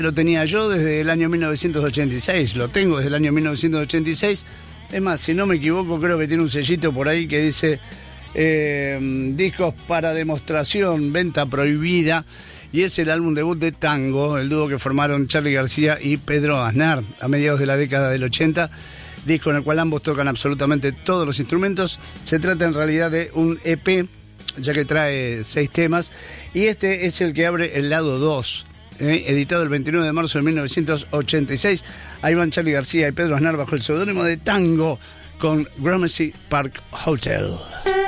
Lo tenía yo desde el año 1986, lo tengo desde el año 1986. Es más, si no me equivoco, creo que tiene un sellito por ahí que dice discos para demostración, venta prohibida. Y es el álbum debut de Tango, el dúo que formaron Charly García y Pedro Aznar a mediados de la década del 80. Disco en el cual ambos tocan absolutamente todos los instrumentos. Se trata en realidad de un EP, ya que trae 6 temas. Y este es el que abre el lado 2. Editado el 29 de marzo de 1986. Ahí van Charly García y Pedro Aznar bajo el seudónimo de Tango con Gramercy Park Hotel.